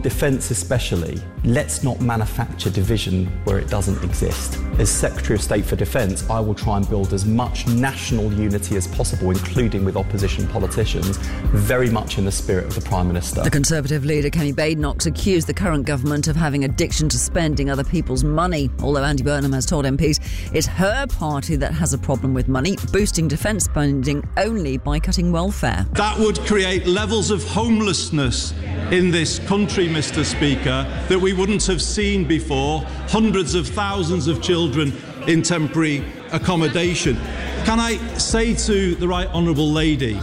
defence especially, let's not manufacture division where it doesn't exist. As Secretary of State for Defence, I will try and build as much national unity as possible, including with opposition politicians, very much in the spirit of the Prime Minister. The Conservative leader, Kemi Badenoch's accused the current government of having addiction to spending other people's money, although Andy Burnham has told MPs it's her party that has a problem with money, boosting defence spending only by cutting welfare. That would create levels of homelessness in this country, Mr. Speaker, that we wouldn't have seen before. Hundreds of thousands of children in temporary accommodation. Can I say to the Right Honourable Lady,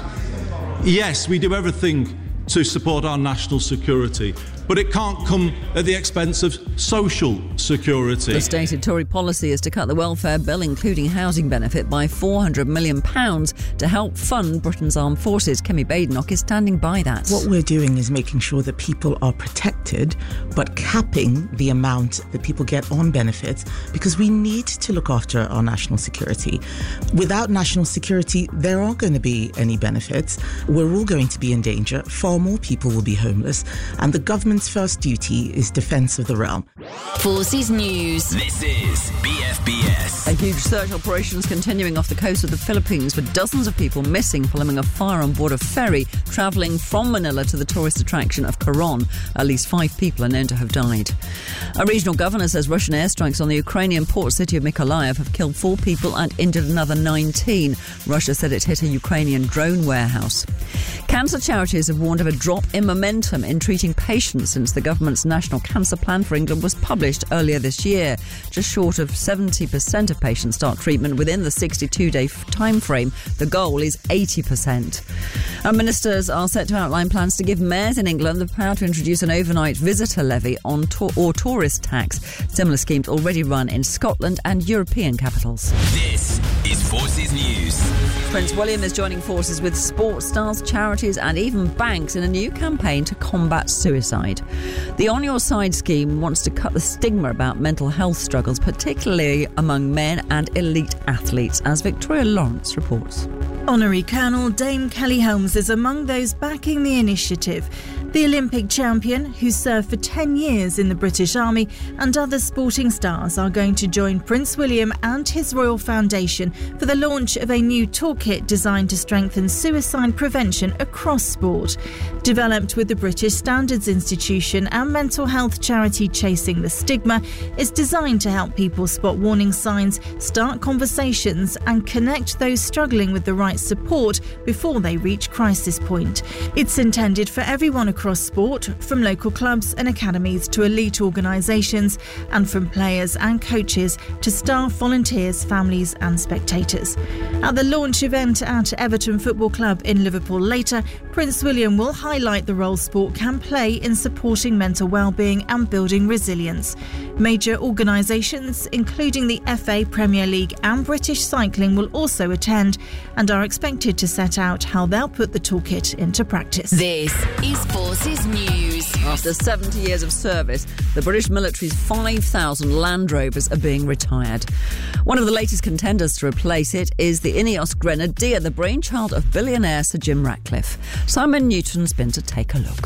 yes, we do everything to support our national security, but it can't come at the expense of social security. The stated Tory policy is to cut the welfare bill, including housing benefit, by £400 million to help fund Britain's armed forces. Kemi Badenoch is standing by that. What we're doing is making sure that people are protected, but capping the amount that people get on benefits, because we need to look after our national security. Without national security, there aren't going to be any benefits. We're all going to be in danger. Far more people will be homeless, and the government's first duty is defence of the realm. Forces News. This is BFBS. A huge search operation is continuing off the coast of the Philippines, with dozens of people missing following a fire on board a ferry travelling from Manila to the tourist attraction of Coron. At least 5 people are known to have died. A regional governor says Russian airstrikes on the Ukrainian port city of Mykolaiv have killed 4 people and injured another 19. Russia said it hit a Ukrainian drone warehouse. Cancer charities have warned of a drop in momentum in treating patients since the government's National Cancer Plan for England was published earlier this year. Just short of 70% of patients start treatment within the 62-day time frame. The goal is 80%. And ministers are set to outline plans to give mayors in England the power to introduce an overnight visitor levy on or tourist tax. Similar schemes already run in Scotland and European capitals. This is Forces News. Prince William is joining forces with sports stars, charities and even banks in a new campaign to combat suicide. The On Your Side scheme wants to cut the stigma about mental health struggles, particularly among men and elite athletes, as Victoria Lawrence reports. Honorary Colonel Dame Kelly Holmes is among those backing the initiative. The Olympic champion, who served for 10 years in the British Army, and other sporting stars are going to join Prince William and his Royal Foundation for the launch of a new toolkit designed to strengthen suicide prevention across sport. Developed with the British Standards Institution and mental health charity Chasing the Stigma, is designed to help people spot warning signs, start conversations and connect those struggling with the right support before they reach crisis point. It's intended for everyone across sport, from local clubs and academies to elite organisations, and from players and coaches to staff, volunteers, families and spectators. At the launch event at Everton Football Club in Liverpool later, Prince William will highlight the role sport can play in supporting mental well-being and building resilience. Major organisations, including the FA, Premier League and British Cycling, will also attend and are expected to set out how they'll put the toolkit into practice. This is Forces News. After 70 years of service, the British military's 5,000 Land Rovers are being retired. One of the latest contenders to replace it is the Ineos Grenadier, the brainchild of billionaire Sir Jim Ratcliffe. Simon Newton's been to take a look.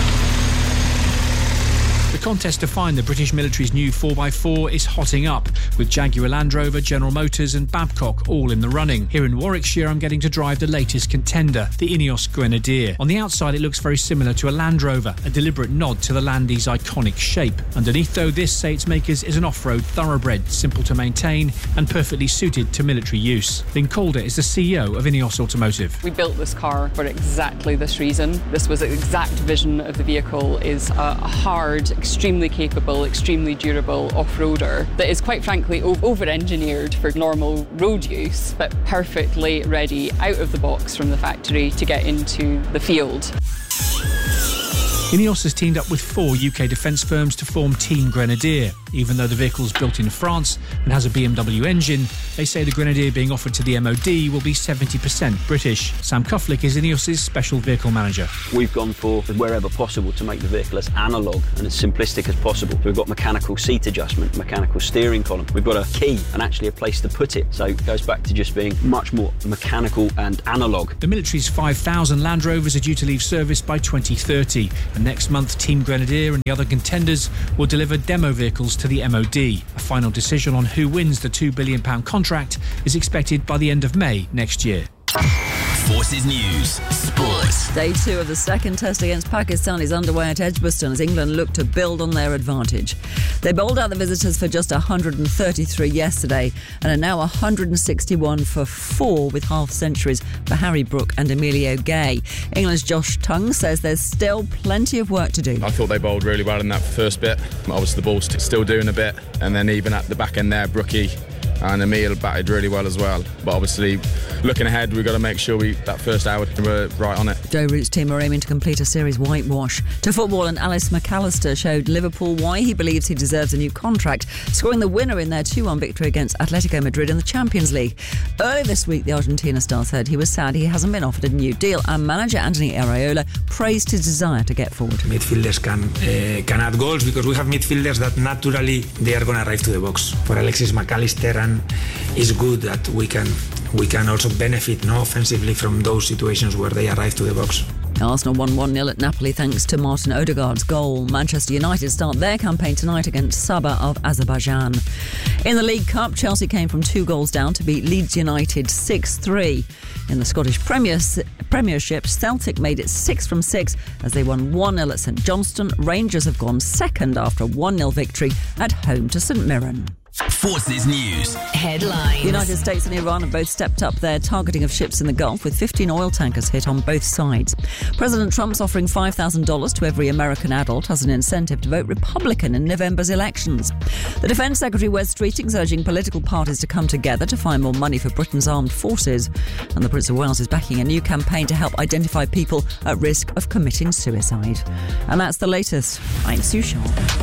The contest to find the British military's new 4x4 is hotting up, with Jaguar Land Rover, General Motors and Babcock all in the running. Here in Warwickshire, I'm getting to drive the latest contender, the Ineos Grenadier. On the outside, it looks very similar to a Land Rover, a deliberate nod to the Landy's iconic shape. Underneath, though, this, say its makers, is an off-road thoroughbred, simple to maintain and perfectly suited to military use. Lynn Calder is the CEO of Ineos Automotive. We built this car for exactly this reason. This was the exact vision of the vehicle, is a hard, extremely capable, extremely durable off-roader that is quite frankly over-engineered for normal road use, but perfectly ready out of the box from the factory to get into the field. Ineos has teamed up with 4 UK defence firms to form Team Grenadier. Even though the vehicle's built in France and has a BMW engine, they say the Grenadier being offered to the MOD will be 70% British. Sam Kufflick is Ineos's special vehicle manager. We've gone for, wherever possible, to make the vehicle as analogue and as simplistic as possible. We've got mechanical seat adjustment, mechanical steering column. We've got a key and actually a place to put it. So it goes back to just being much more mechanical and analogue. The military's 5,000 Land Rovers are due to leave service by 2030, and And next month, Team Grenadier and the other contenders will deliver demo vehicles to the MOD. A final decision on who wins the £2 billion contract is expected by the end of May next year. Forces News Sports. Day 2 of the second test against Pakistan is underway at Edgbaston as England look to build on their advantage. They bowled out the visitors for just 133 yesterday and are now 161 for 4 with half centuries for Harry Brook and Emilio Gay. England's Josh Tongue says there's still plenty of work to do. I thought they bowled really well in that first bit. Obviously the ball's still doing a bit, and then even at the back end there, Brookie and Emil batted really well as well. But obviously, looking ahead, we've got to make sure that first hour we're right on it. Joe Root's team are aiming to complete a series whitewash. To football, and Alice McAllister showed Liverpool why he believes he deserves a new contract, scoring the winner in their 2-1 victory against Atletico Madrid in the Champions League. Earlier this week, the Argentina star said he was sad he hasn't been offered a new deal, and manager Anthony Areola praised his desire to get forward. Midfielders can add goals because we have midfielders that naturally they are going to arrive to the box. For Alexis McAllister, and it's good that we can also benefit offensively from those situations where they arrive to the box. Arsenal won 1-0 at Napoli thanks to Martin Odegaard's goal. Manchester United start their campaign tonight against Sabah of Azerbaijan. In the League Cup, Chelsea came from 2 goals down to beat Leeds United 6-3. In the Scottish Premiership, Celtic made it 6 from 6 as they won 1-0 at St Johnstone. Rangers have gone second after a 1-0 victory at home to St Mirren. Forces News Headlines. The United States and Iran have both stepped up their targeting of ships in the Gulf, with 15 oil tankers hit on both sides. President Trump's offering $5,000 to every American adult as an incentive to vote Republican in November's elections. The Defence Secretary Wes Streeting's urging political parties to come together to find more money for Britain's armed forces. And the Prince of Wales is backing a new campaign to help identify people at risk of committing suicide. And that's the latest. I'm Sue Sharp.